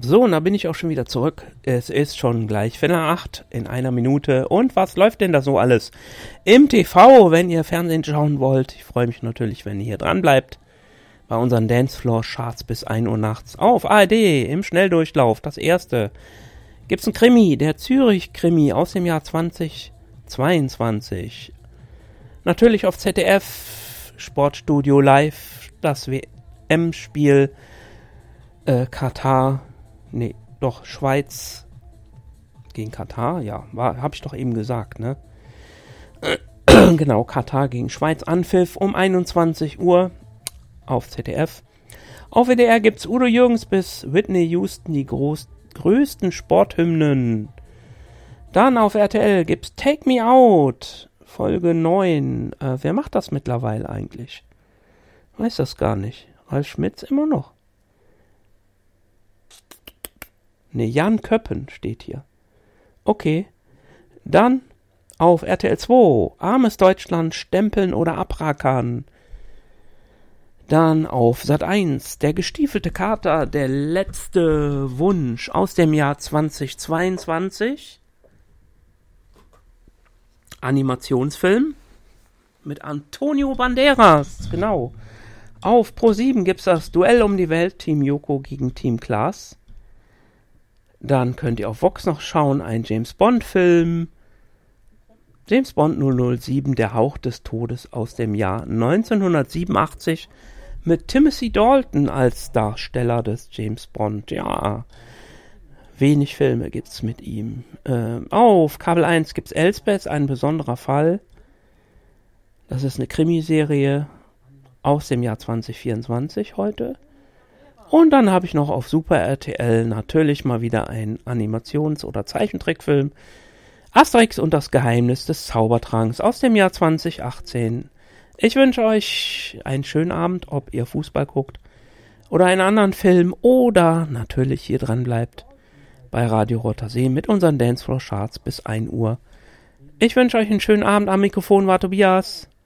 So, und da bin ich auch schon wieder zurück. Es ist schon gleich 7:45 in einer Minute. Und was läuft denn da so alles im TV, wenn ihr Fernsehen schauen wollt? Ich freue mich natürlich, wenn ihr hier dran bleibt. Bei unseren Dancefloor-Charts bis 1 Uhr nachts. Auf ARD im Schnelldurchlauf. Das erste. Gibt's ein Krimi, der Zürich-Krimi aus dem Jahr 2022. Natürlich auf ZDF, Sportstudio Live, das WM-Spiel, Schweiz gegen Katar, ja, habe ich doch eben gesagt, ne? Genau, Katar gegen Schweiz, Anpfiff um 21 Uhr auf ZDF. Auf WDR gibt's Udo Jürgens bis Whitney Houston, die größten Sporthymnen. Dann auf RTL gibt's Take Me Out, Folge 9. Wer macht das mittlerweile eigentlich? Weiß das gar nicht. Ralf Schmitz immer noch. Ne, Jan Köppen steht hier. Okay. Dann auf RTL 2, Armes Deutschland, Stempeln oder Abrackern. Dann auf Sat 1, der gestiefelte Kater, der letzte Wunsch aus dem Jahr 2022. Animationsfilm mit Antonio Banderas, genau. Auf Pro7 gibt's das Duell um die Welt, Team Joko gegen Team Klaas. Dann könnt ihr auf Vox noch schauen, ein James-Bond-Film. James Bond 007, der Hauch des Todes aus dem Jahr 1987 mit Timothy Dalton als Darsteller des James Bond. Ja, wenig Filme gibt's mit ihm. Auf Kabel 1 gibt's Elsbeth, ein besonderer Fall. Das ist eine Krimiserie aus dem Jahr 2024 heute. Und dann habe ich noch auf Super RTL natürlich mal wieder einen Animations- oder Zeichentrickfilm. Asterix und das Geheimnis des Zaubertranks aus dem Jahr 2018. Ich wünsche euch einen schönen Abend, ob ihr Fußball guckt oder einen anderen Film oder natürlich hier dran bleibt bei Radio Roter See mit unseren Dancefloor Charts bis 1 Uhr. Ich wünsche euch einen schönen Abend. Am Mikrofon war Tobias.